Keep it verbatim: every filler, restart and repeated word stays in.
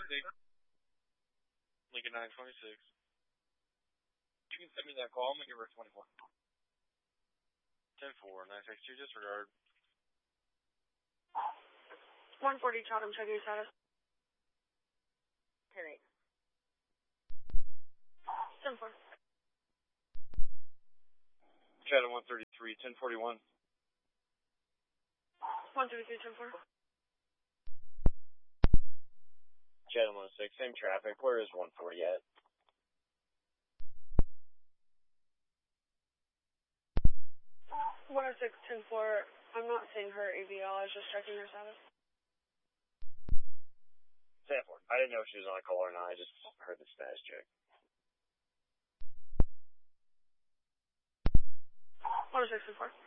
Lincoln nine twenty-six. You can send me that call. I'm going to give her twenty-four. ten four, nine six two, disregard. one forty, Chatham, check your status. ten eight. ten four. Chatham one thirty-three, ten forty-one. one thirty-three, ten four. Chatham one oh six, same traffic. Where is one forty at? one oh six, ten four. I'm not seeing her A V L. I was just checking her status. Sanford. I didn't know if she was on a call or not. I just heard the status check. one oh six, ten four.